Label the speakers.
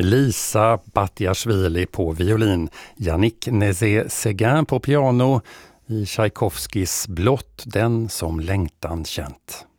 Speaker 1: Lisa Batiashvili på violin, Yannick Nézet-Séguin på piano, i Tchaikovskis Blott den som längtan känt.